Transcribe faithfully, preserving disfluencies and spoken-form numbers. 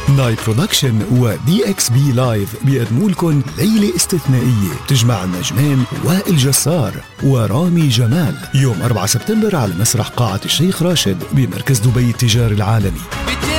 نايت برودكشن ودي اكس بي لايف بيقدموا لكم ليلة استثنائية تجمع النجمين وائل جسار ورامي جمال يوم أربعة سبتمبر على مسرح قاعة الشيخ راشد بمركز دبي التجاري العالمي.